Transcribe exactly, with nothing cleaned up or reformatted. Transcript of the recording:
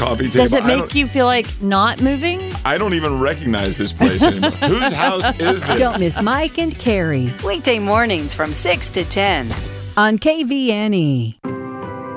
coffee table. Does it I make don't- you feel like not moving? I don't even recognize this place anymore. Whose house is this? Don't miss Mike and Carrie Weekday mornings from six to ten. on K V N E.